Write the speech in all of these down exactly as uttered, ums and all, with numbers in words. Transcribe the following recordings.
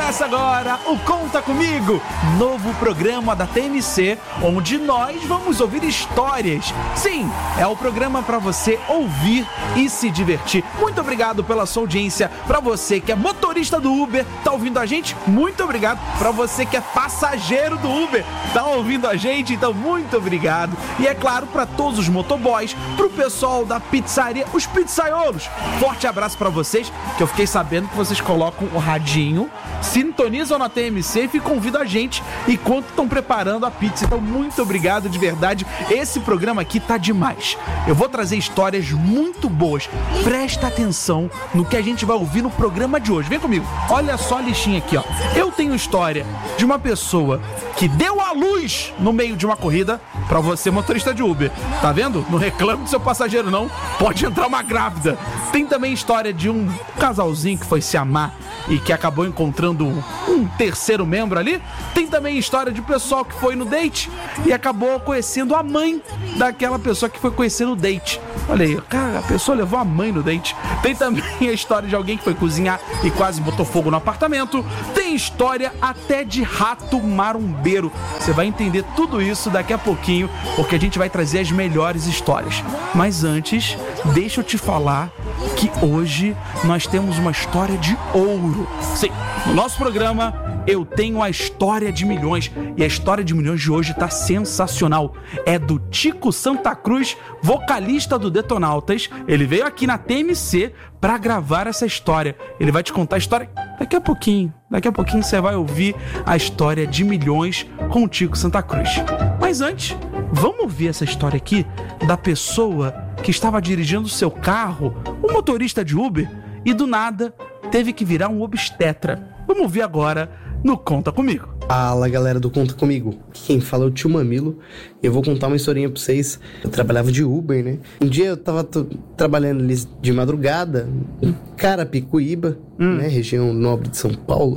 Começa agora o Conta Comigo, novo programa da T M C, onde nós vamos ouvir histórias. Sim, é o programa para você ouvir e se divertir. Muito obrigado pela sua audiência. Para você que é motorista do Uber, tá ouvindo a gente? Muito obrigado. Para você que é passageiro do Uber, tá ouvindo a gente? Então, muito obrigado. E é claro, para todos os motoboys, pro pessoal da pizzaria, os pizzaiolos. Forte abraço para vocês, que eu fiquei sabendo que vocês colocam o radinho, sintonizam na T M C e ficam ouvindo a gente enquanto estão preparando a pizza. Então, muito obrigado de verdade. Esse programa aqui tá demais. Eu vou trazer histórias muito boas. Presta atenção no que a gente vai ouvir no programa de hoje. Vem comigo. Olha só a listinha aqui, ó. Eu tenho história de uma pessoa que deu a luz no meio de uma corrida. Pra você, motorista de Uber, tá vendo? Não reclame do seu passageiro, não. Pode entrar uma grávida. Tem também história de um casalzinho que foi se amar e que acabou encontrando um terceiro membro ali. Tem também história de pessoal que foi no date e acabou conhecendo a mãe daquela pessoa que foi conhecer no date. Olha aí, cara, a pessoa levou a mãe no date. Tem também a história de alguém que foi cozinhar e quase botou fogo no apartamento. Tem história até de rato marombeiro. Você vai entender tudo isso daqui a pouquinho, porque a gente vai trazer as melhores histórias. Mas antes, deixa eu te falar que hoje nós temos uma história de ouro. Sim, no nosso programa eu tenho a história de milhões, e a história de milhões de hoje tá sensacional. É do Tico Santa Cruz, vocalista do Detonautas. Ele veio aqui na T M C pra gravar essa história. Ele vai te contar a história daqui a pouquinho. Daqui a pouquinho você vai ouvir a história de milhões com o Tico Santa Cruz. Mas antes, vamos ouvir essa história aqui da pessoa que estava dirigindo o seu carro, um motorista de Uber, e do nada teve que virar um obstetra. Vamos ouvir agora no Conta Comigo. Fala, galera do Conta Comigo. Quem fala é o Tio Mamilo. Eu vou contar uma historinha pra vocês. Eu trabalhava de Uber, né? Um dia eu tava t- trabalhando ali de madrugada em Carapicuíba, hum. né? Região nobre de São Paulo.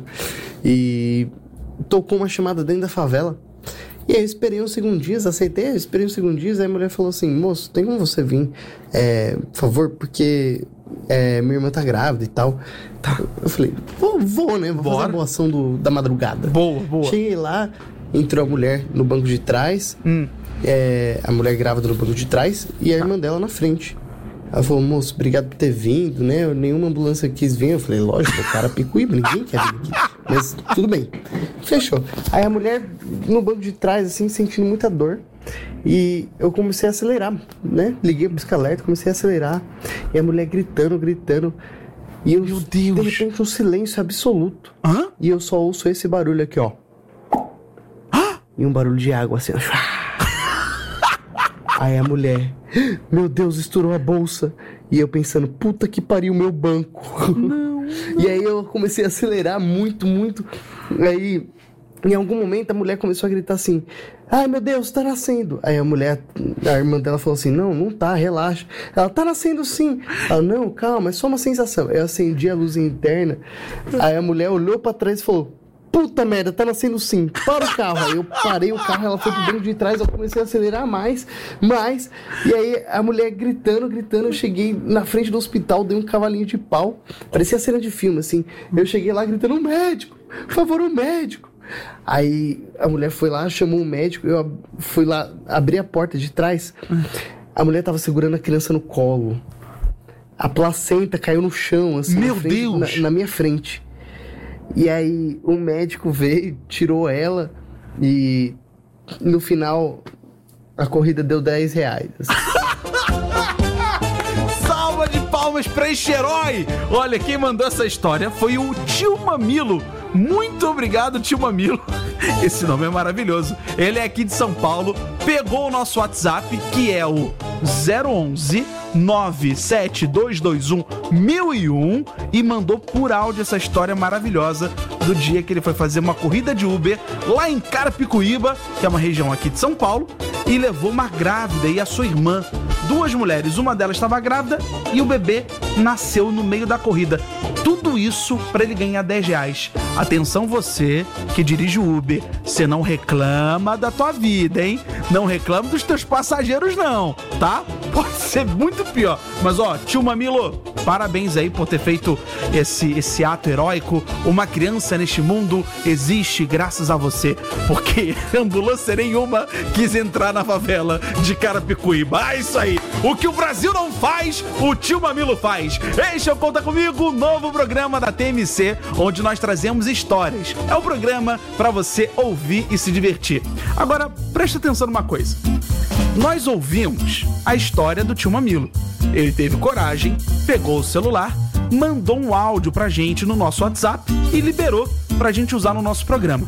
E tocou uma chamada dentro da favela. E aí eu esperei uns segundinhos, aceitei, eu esperei uns segundinhos. Aí a mulher falou assim: moço, tem como você vir, é, por favor, porque é, minha irmã tá grávida e tal. Tá. Eu falei, vou, vou né? Vou Bora. fazer a boa ação do, da madrugada. Boa, boa. Cheguei lá, entrou a mulher no banco de trás, hum. é, a mulher grávida no banco de trás e a irmã dela na frente. Ela falou, moço, obrigado por ter vindo, né? Nenhuma ambulância quis vir. Eu falei, lógico, o cara Picuíba, ninguém quer vir aqui. Mas tudo bem. Fechou. Aí a mulher no banco de trás, assim, sentindo muita dor. E eu comecei a acelerar, né? Liguei pro pisca-alerta, comecei a acelerar. E a mulher gritando, gritando. E eu, Meu Deus! De repente, um silêncio absoluto. Hã? E eu só ouço esse barulho aqui, ó. Hã? E um barulho de água, assim, ó. Aí a mulher, meu Deus, estourou a bolsa. E eu pensando, puta que pariu, meu banco. Não, não. E aí eu comecei a acelerar muito, muito. Aí, em algum momento, a mulher começou a gritar assim, ai meu Deus, tá nascendo. Aí a mulher, a irmã dela falou assim, não, não tá, relaxa. Ela, tá nascendo sim. Ela, não, calma, é só uma sensação. Eu acendi a luz interna. Aí a mulher olhou pra trás e falou, puta merda, tá nascendo sim, para o carro. Aí eu parei o carro, ela foi pro banco de trás, eu comecei a acelerar mais, mais. E aí a mulher gritando, gritando, eu cheguei na frente do hospital, dei um cavalinho de pau. Parecia cena de filme, assim. Eu cheguei lá gritando, um médico, por favor, um médico. Aí a mulher foi lá, chamou um médico, eu fui lá, abri a porta de trás. A mulher tava segurando a criança no colo. A placenta caiu no chão, assim, Meu na frente, Deus! Na, na minha frente. E aí o médico veio, tirou ela e no final a corrida deu dez reais. Assim. Salva de palmas pra este herói! Olha, quem mandou essa história foi o Tio Mamilo. Muito obrigado, Tio Mamilo. Esse nome é maravilhoso. Ele é aqui de São Paulo, pegou o nosso WhatsApp, que é o zero onze, nove sete dois dois um, mil e um, e mandou por áudio essa história maravilhosa do dia que ele foi fazer uma corrida de Uber lá em Carapicuíba, que é uma região aqui de São Paulo, e levou uma grávida e a sua irmã. Duas mulheres, uma delas estava grávida e o bebê nasceu no meio da corrida. Tudo isso para ele ganhar dez reais. Atenção você que dirige o Uber, você não reclama da tua vida, hein? Não reclama dos teus passageiros não, tá? Pode ser muito pior. Mas ó, tio Mamilo, parabéns aí por ter feito esse, esse ato heróico. Uma criança neste mundo existe graças a você, porque ambulância nenhuma quis entrar na favela de Carapicuíba. Ah, isso aí, o que o Brasil não faz, o tio Mamilo faz. Este é o Conta Comigo, novo programa da T M C, onde nós trazemos histórias. É um programa para você ouvir e se divertir. Agora, preste atenção numa coisa. Nós ouvimos a história do tio Mamilo. Ele teve coragem, pegou o celular, mandou um áudio pra gente no nosso WhatsApp e liberou pra gente usar no nosso programa.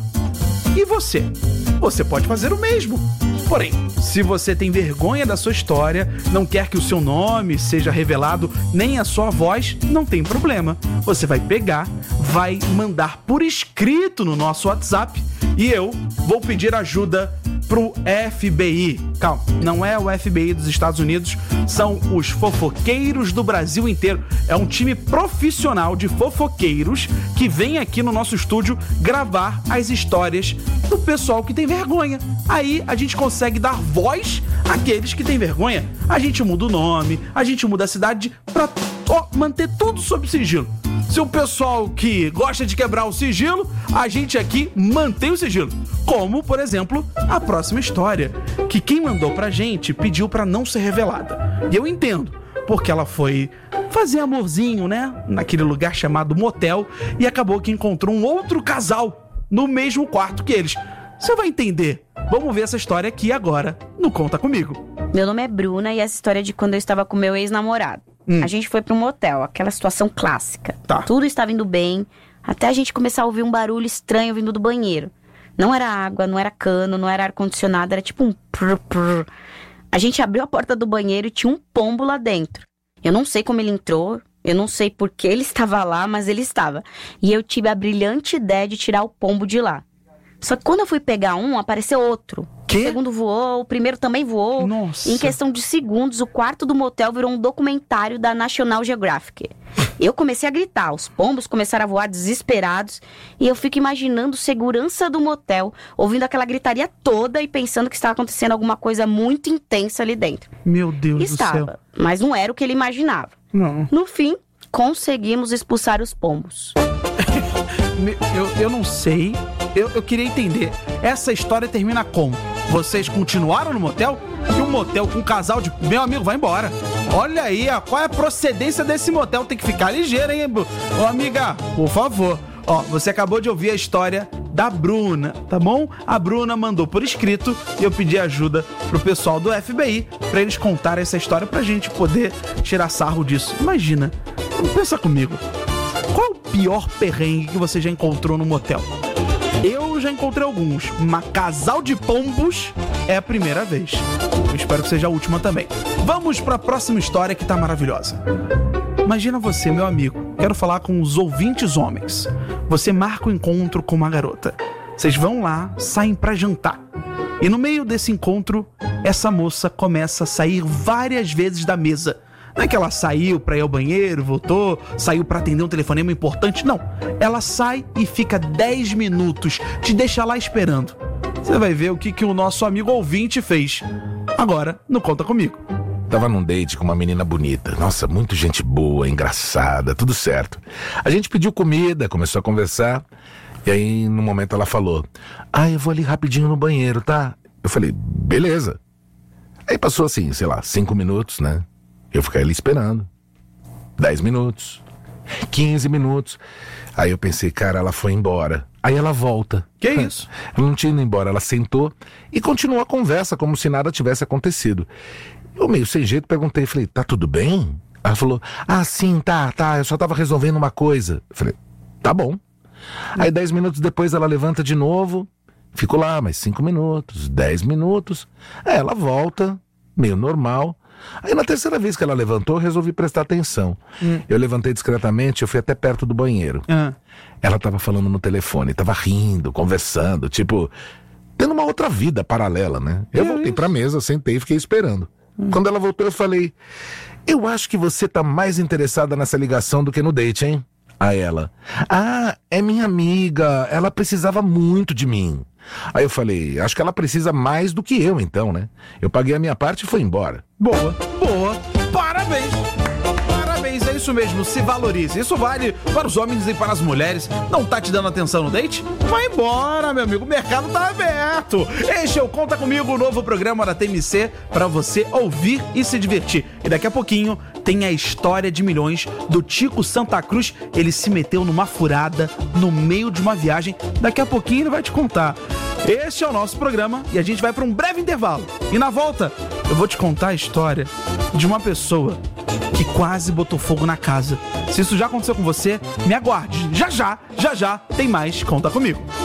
E você? Você pode fazer o mesmo. Porém, se você tem vergonha da sua história, não quer que o seu nome seja revelado, nem a sua voz, não tem problema. Você vai pegar, vai mandar por escrito no nosso WhatsApp e eu vou pedir ajuda pro F B I. Calma, não é o F B I dos Estados Unidos, são os fofoqueiros do Brasil inteiro. É um time profissional de fofoqueiros que vem aqui no nosso estúdio gravar as histórias do pessoal que tem vergonha. Aí a gente consegue dar voz àqueles que têm vergonha. A gente muda o nome, a gente muda a cidade pra ó, manter tudo sob sigilo. Se o pessoal que gosta de quebrar o sigilo, a gente aqui mantém o sigilo. Como, por exemplo, a próxima história, que quem mandou pra gente pediu pra não ser revelada. E eu entendo, porque ela foi fazer amorzinho, né? Naquele lugar chamado motel, e acabou que encontrou um outro casal no mesmo quarto que eles. Você vai entender. Vamos ver essa história aqui agora no Conta Comigo. Meu nome é Bruna e essa história é de quando eu estava com meu ex-namorado. Hum. A gente foi para um motel, aquela situação clássica. Tá. Tudo estava indo bem, até a gente começar a ouvir um barulho estranho vindo do banheiro. Não era água, não era cano, não era ar-condicionado, era tipo um prr, prr. A gente abriu a porta do banheiro e tinha um pombo lá dentro. Eu não sei como ele entrou, eu não sei por que ele estava lá, mas ele estava. E eu tive a brilhante ideia de tirar o pombo de lá. Só que quando eu fui pegar um, apareceu outro. Quê? O segundo voou, o primeiro também voou. Nossa. Em questão de segundos, o quarto do motel virou um documentário da National Geographic. Eu comecei a gritar, os pombos começaram a voar desesperados. E eu fico imaginando segurança do motel, ouvindo aquela gritaria toda e pensando que estava acontecendo alguma coisa muito intensa ali dentro. Meu Deus estava, do céu. Mas não era o que ele imaginava. Não. No fim, conseguimos expulsar os pombos. eu, eu não sei... Eu, eu queria entender, essa história termina como? Vocês continuaram no motel? E um motel com um casal de... Meu amigo, vai embora. Olha aí, ó, qual é a procedência desse motel? Tem que ficar ligeiro, hein? Ô, amiga, por favor. Ó, você acabou de ouvir a história da Bruna, tá bom? A Bruna mandou por escrito e eu pedi ajuda pro pessoal do F B I pra eles contarem essa história pra gente poder tirar sarro disso. Imagina, pensa comigo. Qual é o pior perrengue que você já encontrou no motel? Eu já encontrei alguns, mas casal de pombos é a primeira vez. Eu espero que seja a última também. Vamos para a próxima história que tá maravilhosa. Imagina você, meu amigo, quero falar com os ouvintes homens. Você marca o encontro com uma garota. Vocês vão lá, saem para jantar. E no meio desse encontro, essa moça começa a sair várias vezes da mesa. Não é que ela saiu pra ir ao banheiro, voltou, saiu pra atender um telefonema importante, não. Ela sai e fica dez minutos, te deixa lá esperando. Você vai ver o que, que o nosso amigo ouvinte fez. Agora, no Conta Comigo. Tava num date com uma menina bonita. Nossa, muito gente boa, engraçada, tudo certo. A gente pediu comida, começou a conversar. E aí, no momento, ela falou: Ah, eu vou ali rapidinho no banheiro, tá? Eu falei, beleza. Aí passou assim, sei lá, cinco minutos, né? Eu fiquei ali esperando. Dez minutos. Quinze minutos. Aí eu pensei, cara, ela foi embora. Aí ela volta. Que isso? Ela não tinha ido embora, ela sentou e continuou a conversa como se nada tivesse acontecido. Eu meio sem jeito perguntei, falei, tá tudo bem? Ela falou, ah, sim, tá, tá, eu só tava resolvendo uma coisa. Eu falei, tá bom. Aí dez minutos depois ela levanta de novo, fico lá mais cinco minutos, dez minutos. Aí ela volta, meio normal. Aí na terceira vez que ela levantou, eu resolvi prestar atenção. Hum. Eu levantei discretamente, eu fui até perto do banheiro. Uhum. Ela tava falando no telefone, tava rindo, conversando, tipo, tendo uma outra vida paralela, né? Eu é voltei isso? pra mesa, sentei e fiquei esperando. Hum. Quando ela voltou, eu falei, eu acho que você tá mais interessada nessa ligação do que no date, hein? Aí ela, ah, é minha amiga, ela precisava muito de mim. Aí eu falei, acho que ela precisa mais do que eu então, né? Eu paguei a minha parte e fui embora. Boa, boa, parabéns, parabéns, é isso Isso mesmo, se valorize. Isso vale para os homens e para as mulheres. Não tá te dando atenção no date? Vai embora, meu amigo. O mercado tá aberto. Este é o Conta Comigo, o novo programa da T M C para você ouvir e se divertir. E daqui a pouquinho tem a história de milhões do Tico Santa Cruz. Ele se meteu numa furada no meio de uma viagem. Daqui a pouquinho ele vai te contar. Este é o nosso programa e a gente vai para um breve intervalo. E na volta, eu vou te contar a história de uma pessoa que quase botou fogo na casa. Se isso já aconteceu com você, me aguarde. Já já, já já, tem mais Conta Comigo.